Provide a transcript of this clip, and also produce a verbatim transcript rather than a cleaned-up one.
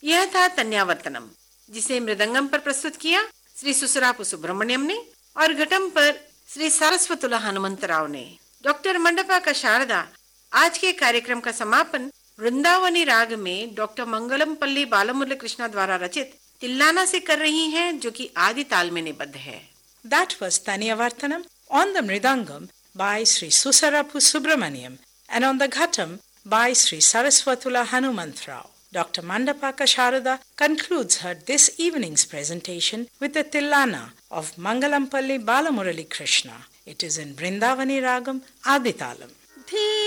यह था तन्यावर्तनम, जिसे मृदंगम पर प्रस्तुत किया श्री सुसरापु सुब्रमण्यम ने और घटम पर श्री सारस्वतुला हनुमंतराव ने। डॉक्टर मंडपा का शारदा आज के कार्यक्रम का समापन वृंदावनी राग में डॉक्टर मंगलम पल्ली बालमुरली कृष्णा द्वारा रचित तिल्लाना से कर रही हैं, जो कि आदि ताल में निबद्ध है। That was Tanyavartanam on the Mridangam by Sri Susarapu Subramaniam and on the Ghatam by Sri Saraswatula Hanumantrao. Doctor Mandapaka Sharada concludes her this evening's presentation with the Tillana of Mangalampalli Balamurali Krishna. It is in Vrindavani Ragam Aditalam.